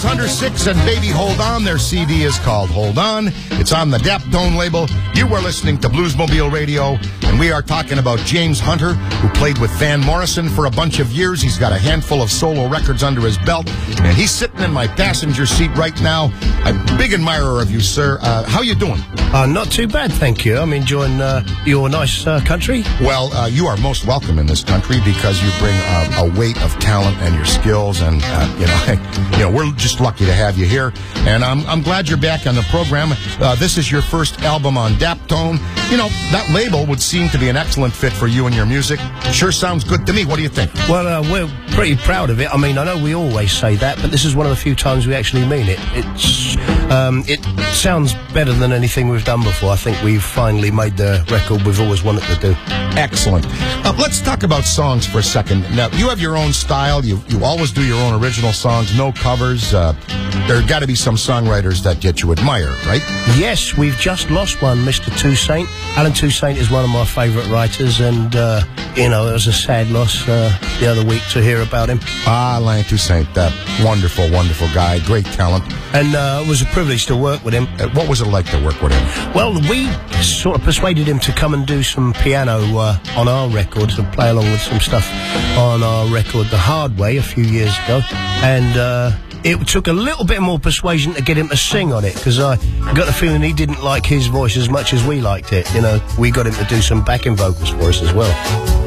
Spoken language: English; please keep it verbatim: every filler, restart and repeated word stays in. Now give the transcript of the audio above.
James Hunter six and Baby Hold On. Their C D is called Hold On. It's on the Daptone label. You are listening to Bluesmobile Radio, and we are talking about James Hunter, who played with Van Morrison for a bunch of years. He's got a handful of solo records under his belt, and he's sitting in my passenger seat right now. I'm a big admirer of you, sir. Uh, how you doing? Uh, not too bad, thank you. I'm enjoying uh, your nice uh, country. Well, uh, you are most welcome in this country because you bring uh, a weight of talent and your skills, and uh, you know, you know, we're just lucky to have you here. And I'm I'm glad you're back on the program. Uh, this is your first album on Daptone. You know, that label would seem to be an excellent fit for you and your music. Sure sounds good to me. What do you think? Well, uh, we're pretty proud of it. I mean, I know we always say that, but this is one of the few times we actually mean it. It's um, it sounds better than anything we've done before. I think we've finally made the record we've always wanted to do. Excellent. Uh, let's talk about songs for a second. Now, you have your own style. You you always do your own original songs, no covers. Uh, there got to be some songwriters that yet you admire, right? Yes, we've just lost one, Mister Toussaint. Alan Toussaint is one of my favourite writers, and, uh, you know, it was a sad loss uh, the other week to hear about him. Ah, Alan Toussaint, that wonderful, wonderful guy, great talent. And uh, it was a privilege to work with him. Uh, what was it like to work with him? Well, we sort of persuaded him to come and do some piano uh, on our record, to play along with some stuff on our record, The Hard Way, a few years ago. And uh, it took a little bit more persuasion to get him to sing on it, because I got the feeling he didn't like his voice as much as we liked it. You know, we got him to do some backing vocals for us as well.